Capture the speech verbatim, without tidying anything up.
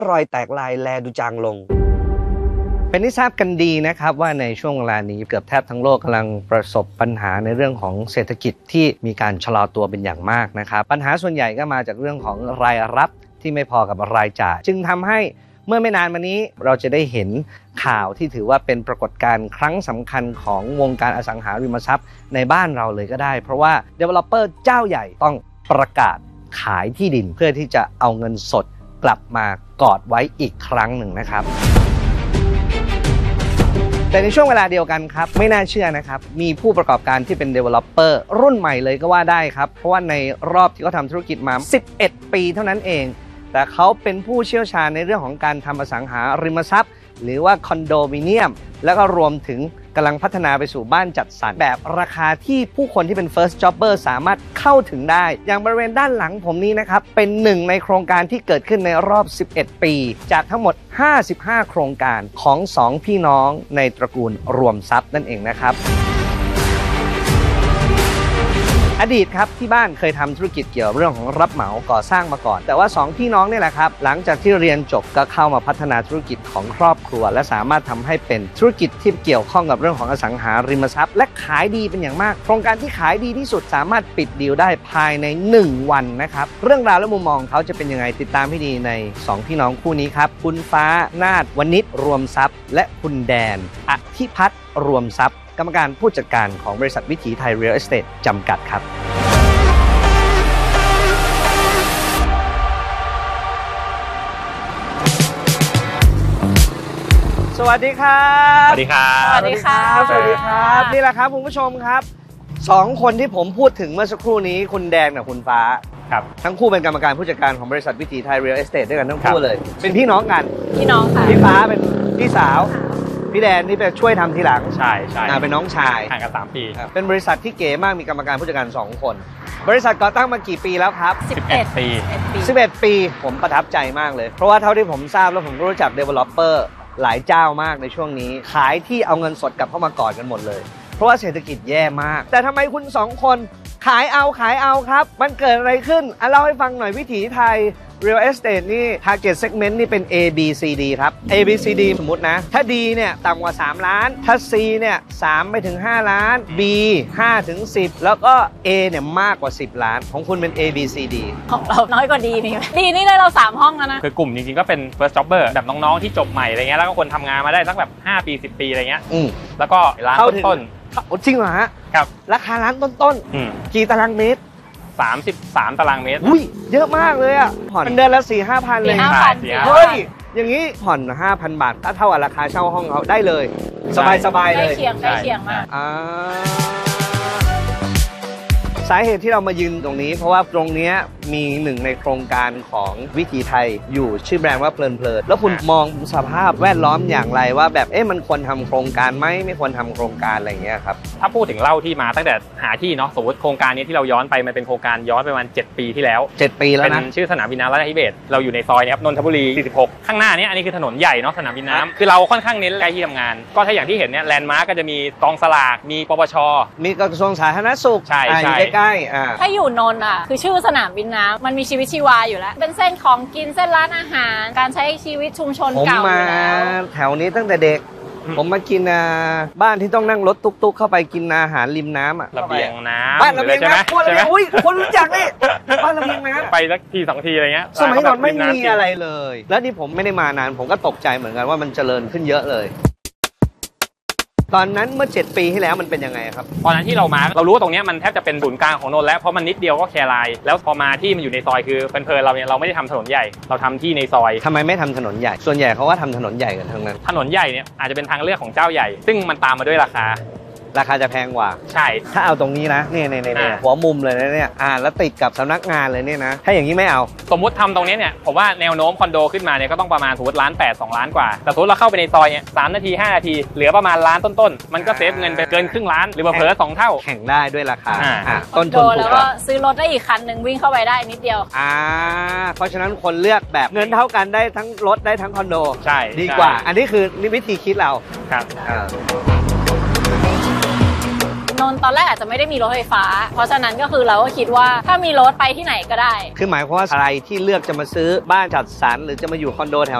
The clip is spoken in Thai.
รอยแตกลายแลดูจางลงเป็นที่ทราบกันดีนะครับว่าในช่วงเวลานี้เกือบแทบทั้งโลกกำลังประสบปัญหาในเรื่องของเศรษฐกิจที่มีการชะลอตัวเป็นอย่างมากนะครับปัญหาส่วนใหญ่ก็มาจากเรื่องของรายรับที่ไม่พอกับรายจ่ายจึงทำให้เมื่อไม่นานมานี้เราจะได้เห็นข่าวที่ถือว่าเป็นปรากฏการณ์ครั้งสำคัญของวงการอสังหาริมทรัพย์ในบ้านเราเลยก็ได้เพราะว่า developer เจ้าใหญ่ต้องประกาศขายที่ดินเพื่อที่จะเอาเงินสดกลับมากอดไว้อีกครั้งหนึ่งนะครับแต่ในช่วงเวลาเดียวกันครับไม่น่าเชื่อนะครับมีผู้ประกอบการที่เป็น developer รุ่นใหม่เลยก็ว่าได้ครับเพราะว่าในรอบที่เขาทำธุรกิจมาสิบเอ็ดปีเท่านั้นเองแต่เขาเป็นผู้เชี่ยวชาญในเรื่องของการทำอสังหาริมทรัพย์หรือว่าคอนโดมิเนียมแล้วก็รวมถึงกำลังพัฒนาไปสู่บ้านจัดสรรแบบราคาที่ผู้คนที่เป็น first jobber สามารถเข้าถึงได้อย่างบริเวณด้านหลังผมนี้นะครับเป็นหนึ่งในโครงการที่เกิดขึ้นในรอบสิบเอ็ดปีจากทั้งหมดห้าสิบห้าโครงการของสองพี่น้องในตระกูลรวมทรัพย์นั่นเองนะครับอดีตครับที่บ้านเคยทำธุรกิจเกี่ยวกับเรื่องของรับเหมาก่อสร้างมาก่อนแต่ว่าสองพี่น้องเนี่ยแหละครับหลังจากที่เรียนจบก็เข้ามาพัฒนาธุรกิจของครอบครัวและสามารถทำให้เป็นธุรกิจที่เกี่ยวข้องกับเรื่องของอสังหาริมทรัพย์และขายดีเป็นอย่างมากโครงการที่ขายดีที่สุดสามารถปิดดีลได้ภายในหนึ่งวันนะครับเรื่องราวและมุมมองเขาจะเป็นยังไงติดตามให้ดีในสองพี่น้องคู่นี้ครับคุณฟ้านาฏวณิชรวมทรัพย์และคุณแดนอธิพัฒน์รวมทรัพย์กรรมการผู้จัดการของบริษัทวิถีไทย Real Estate จำกัดครับสวัสดีครับสวัสดีครับสวัสดีครับสวัสดีครับนี่แหละครับคุณผู้ชมครับสองคนที่ผมพูดถึงเมื่อสักครู่นี้คุณแดงกับคุณฟ้าครับทั้งคู่เป็นกรรมการผู้จัดการของบริษัทวิถีไทย Real Estate ด้วยกันทั้งคู่เลยเป็นพี่น้องกันพี่น้องค่ะพี่ฟ้าเป็นพี่สาวพี่แดนนี่ไปช่วยทำทีหลังใช่ใช่เป็นน้องชายห่างกันสามปีเป็นบริษัทที่เก๋มากมีกรรมการผู้จัดการสองคนบริษัทก่อตั้งมากี่ปีแล้วครับสิบเอ็ดปีสิบเอ็ดปีผมประทับใจมากเลยเพราะว่าเท่าที่ผมทราบแล้วผมก็รู้จัก developer หลายเจ้ามากในช่วงนี้ขายที่เอาเงินสดกลับเข้ามากอดกันหมดเลยเพราะว่าเศรษฐกิจแย่มากแต่ทำไมคุณสองคนขายเอาขายเอาครับมันเกิดอะไรขึ้นอ่ะเล่าให้ฟังหน่อยวิถีไทย Real Estate นี่ Target Segment นี่เป็น A B C D ครับ A B C D สมมุตินะถ้า D เนี่ยต่ำกว่าสามล้านถ้า C เนี่ยสามไปถึงห้าล้าน B ห้าถึงสิบแล้วก็ A เนี่ยมากกว่าสิบล้านของคุณเป็น A B C D ของเราน้อยกว่า D นี่ดีนี่เลยเราสามห้องแล้วนะคือกลุ่มจริงๆก็เป็น first jobber แบบน้องๆที่จบใหม่อะไรเงี้ยแล้วก็คนทำงานมาได้สักแบบห้าปีสิบปีอะไรเงี้ยแล้วก็ร้านต้นจริงเหรอฮะครับราคาร้านต้นๆกี่ตารางเมตรสามสิบสามตารางเมตรอุ้ยเยอะมากเลยอ่ะผ่อนเดือนละ สี่ห้าพัน เลยเฮ้ยอย่างนี้ผ่อน ห้าพัน บาทถ้าเท่ากับราคาเช่าห้องเขาได้เลยสบายๆเลยใกล้เคียงใกล้เคียงมากอ่าสาเหตุที่เรามายืนตรงนี้เพราะว่าตรงนี้มีหนึ่งในโครงการของวิถีไทยอยู่ชื่อแบรนด์ว่าเพลินเพลินแล้วคุณมองสภาพแวดล้อมอย่างไรว่าแบบเอ๊ะมันควรทำโครงการไหมไม่ควรทำโครงการอะไรอย่างเงี้ยครับถ้าพูดถึงเล่าที่มาตั้งแต่หาที่เนาะสมมติโครงการนี้ที่เราย้อนไปมันเป็นโครงการย้อนไปประมาณเจ็ดปีที่แล้วเจ็ดปีแล้วนะเป็นชื่อสนามบินน้ำราชธิเบศรเราอยู่ในซอยนี้ครับนนทบุรีสี่สิบหกข้างหน้านี้อันนี้คือถนนใหญ่เนาะสนามบินน้ำคือเราค่อนข้างเน้นใกล้ที่ทำงานก็ถ้าอย่างที่เห็นเนี่ยแลนด์มาร์กก็จะมีกองสลากมีปปชมีกระทรวงสาธารณสุขใช่ใช่ใกล้ๆอ่าถ้าอยู่นนท์อ่ะคือชื่อสนามบินน้ำมันมีชีวิตชีวาอยู่แล้วเป็นเส้นของกินเส้นร้านอาหารการใช้ชีวิตชุมชนเก่าอยู่แล้วผมมาแถวนี้ตั้งแต่เด็กผมมากินบ้านที่ต้องนั่งรถตุ๊กๆเข้าไปกินอาหารริมน้ำอ่ะระเบียงน้ำบ้านระเบียงน้ำใช่ไหมอุ้ยคนรู้จักนี่บ้านระเบียงน้ำไปสักทีสองทีอะไรเงี้ยสมัยก่อนไม่มีอะไรเลยแล้วนี่ผมไม่ได้มานานผมก็ตกใจเหมือนกันว่ามันเจริญขึ้นเยอะเลยตอนนั้นเมื่อเจ็ดปีที่แล้วมันเป็นยังไงครับตอนนั้นที่เรามาเรารู้ว่าตรงนี้มันแทบจะเป็นศูนย์กลางของนนท์แล้วเพราะมันนิดเดียวก็แคไลน์แล้วพอมาที่มันอยู่ในซอยคือเพลินๆเราเนี่ยเราไม่ได้ทำถนนใหญ่เราทำที่ในซอยทำไมไม่ทำถนนใหญ่ส่วนใหญ่เขาว่าทำถนนใหญ่กันทั้งนั้นถนนใหญ่เนี่ยอาจจะเป็นทางเลือกของเจ้าใหญ่ซึ่งมันตามมาด้วยราคาราคาจะแพงกว่าใช่ถ้าเอาตรงนี้นะเนี่ยเนี่ยเนี่ยหัวมุมเลยนะเนี่ยอ่าแล้วติดกับสำนักงานเลยเนี่ยนะถ้าอย่างนี้ไม่เอาสมมุติทำตรงนี้เนี่ยผมว่าแนวโน้มคอนโดขึ้นมาเนี่ยก็ต้องประมาณสมมติล้านแปดสองล้านกว่าแต่สมมติเราเข้าไปในซอยเนี่ยสามนาทีห้านาทีเหลือประมาณล้านต้นๆมันก็เซฟเงินไปเกินครึ่งล้านหรือเผลอสองเท่าแข่งได้ด้วยราคาอ่าต้นทุนถูกแล้วก็ซื้อรถได้อีกคันหนึ่งวิ่งเข้าไปได้นิดเดียวอ่าเพราะฉะนั้นคนเลือกแบบเงินเท่ากันได้ทั้งรถได้ทั้งคอนโดใช่ดีกว่าอันนี้คือวิธีคิดเราครับนนท์ตอนแรกอาจจะไม่ได้มีรถไฟฟ้าเพราะฉะนั้นก็คือเราก็คิดว่าถ้ามีรถไปที่ไหนก็ได้คือหมายความว่าใครที่เลือกจะมาซื้อบ้านจัดสรรหรือจะมาอยู่คอนโดแถว